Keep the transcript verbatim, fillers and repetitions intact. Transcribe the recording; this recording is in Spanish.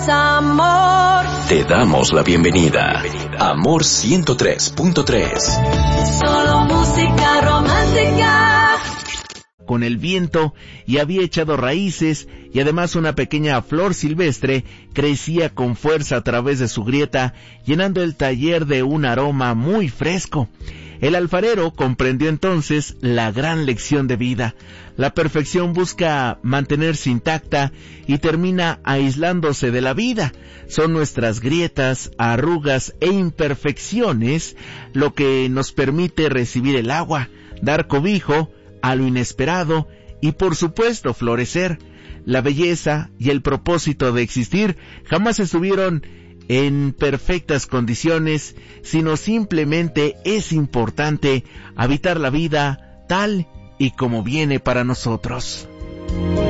Amor. Te damos la bienvenida. Amor ciento tres punto tres. Solo música romántica. Con el viento y había echado raíces y además una pequeña flor silvestre crecía con fuerza a través de su grieta, llenando el taller de un aroma muy fresco. El alfarero comprendió entonces la gran lección de vida. La perfección busca mantenerse intacta y termina aislándose de la vida. Son nuestras grietas, arrugas e imperfecciones lo que nos permite recibir el agua, dar cobijo a lo inesperado y por supuesto florecer. La belleza y el propósito de existir jamás estuvieron en perfectas condiciones, sino simplemente es importante habitar la vida tal y como viene para nosotros.